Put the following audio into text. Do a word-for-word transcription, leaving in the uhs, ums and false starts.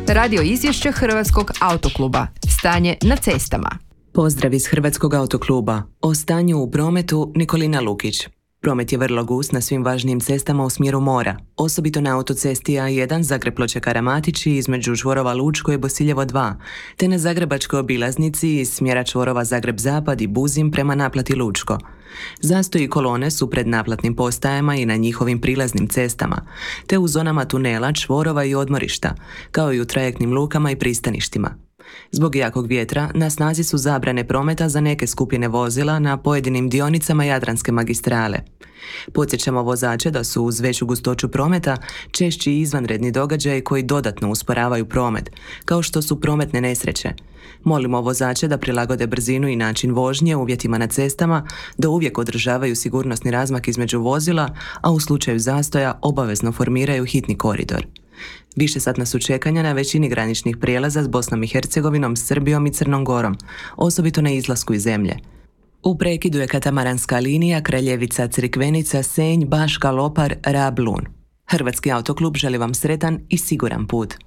Radio izvješće Hrvatskog autokluba. Stanje na cestama. Pozdrav iz Hrvatskog autokluba. O stanju u prometu Nikolina Lukić. Promet je vrlo gust na svim važnijim cestama u smjeru mora, osobito na autocesti A jedan Zagreb-Ploče-Karamatići između čvorova Lučko i Bosiljevo dva, te na zagrebačkoj obilaznici iz smjera čvorova Zagreb-Zapad i Buzim prema naplati Lučko. Zastoji kolone su pred naplatnim postajama i na njihovim prilaznim cestama, te u zonama tunela, čvorova i odmorišta, kao i u trajektnim lukama i pristaništima. Zbog jakog vjetra na snazi su zabrane prometa za neke skupine vozila na pojedinim dionicama Jadranske magistrale. Podsjećamo vozače da su uz veću gustoću prometa češći izvanredni događaji koji dodatno usporavaju promet, kao što su prometne nesreće. Molimo vozače da prilagode brzinu i način vožnje uvjetima na cestama, da uvijek održavaju sigurnosni razmak između vozila, a u slučaju zastoja obavezno formiraju hitni koridor. Višesatna su čekanja na većini graničnih prijelaza s Bosnom i Hercegovinom, Srbijom i Crnom Gorom, osobito na izlasku iz zemlje. U prekidu je katamaranska linija Kraljevica-Crikvenica-Senj, Baška-Lopar, Rab-Lun. Hrvatski autoklub želi vam sretan i siguran put.